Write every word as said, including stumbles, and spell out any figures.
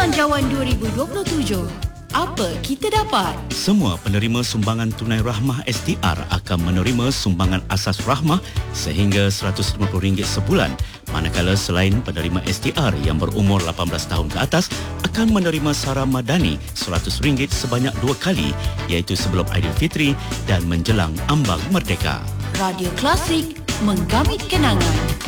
Belanjawan dua ribu dua puluh tujuh. Apa kita dapat? Semua penerima sumbangan tunai rahmah S D R akan menerima sumbangan asas rahmah sehingga seratus lima puluh ringgit sebulan, manakala selain penerima S D R yang berumur lapan belas tahun ke atas akan menerima sara madani seratus ringgit sebanyak dua kali, iaitu sebelum Aidilfitri dan menjelang ambang merdeka. Radio Klasik, menggamit kenangan.